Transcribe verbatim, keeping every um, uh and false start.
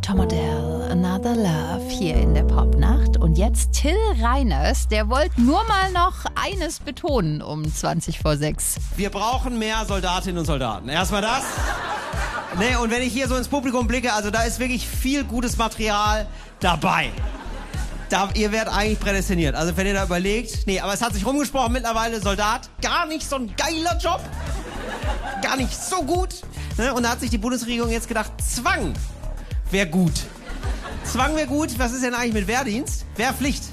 Tom Odell, Another Love hier in der Popnacht. Und jetzt Till Reiners, der wollte nur mal noch eines betonen um zwanzig vor sechs. Wir brauchen mehr Soldatinnen und Soldaten. Erstmal das. Nee, und wenn ich hier so ins Publikum blicke, also da ist wirklich viel gutes Material dabei. Da, ihr werdet eigentlich prädestiniert. Also wenn ihr da überlegt, nee, aber es hat sich rumgesprochen mittlerweile, Soldat, gar nicht so ein geiler Job. Gar nicht so gut. Und da hat sich die Bundesregierung jetzt gedacht, Zwang wäre gut. Zwang wäre gut. Was ist denn eigentlich mit Wehrdienst? Wehrpflicht.